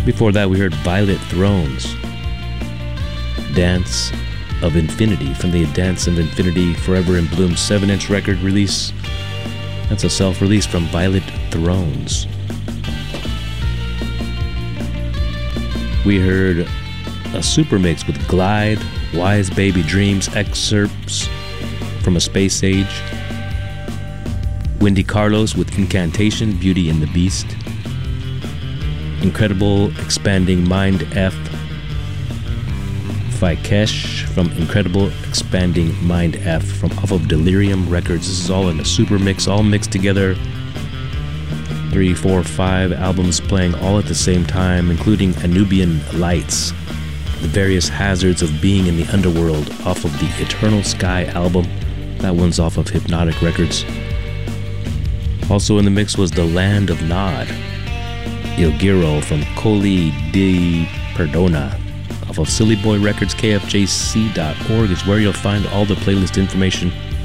Before that, we heard Violet Thrones, Dance of Infinity, from the Dance of Infinity Forever in Bloom 7-inch record release. That's a self-release from Violet Thrones. We heard a super mix with Glide, Wise Baby Dreams, excerpts from A Space Age, Wendy Carlos with Incantation, Beauty and the Beast, Incredible Expanding Mind F, Vikesh from Incredible Expanding Mind F from off of Delirium Records. This is all in a super mix, all mixed together. 3, 4, 5 albums playing all at the same time, including Anubian Lights, The Various Hazards of Being in the Underworld off of the Eternal Sky album. That one's off of Hypnotic Records. Also in the mix was The Land of Nod, Il Giro from Coli di Perdona off of Silly Boy Records. KFJC.org is where you'll find all the playlist information